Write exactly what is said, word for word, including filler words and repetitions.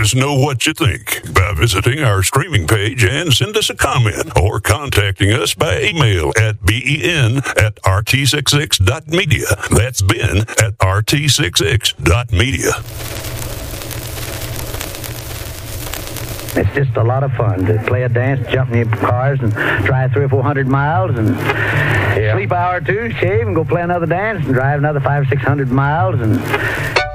us know what you think by visiting our streaming page and send us a comment or contacting us by email at ben at r t sixty-six dot media. That's Ben at r t sixty-six dot media. It's just a lot of fun to play a dance, jump in your cars, and drive three or four hundred miles, and yeah. sleep an hour or two, shave, and go play another dance, and drive another five or six hundred miles, and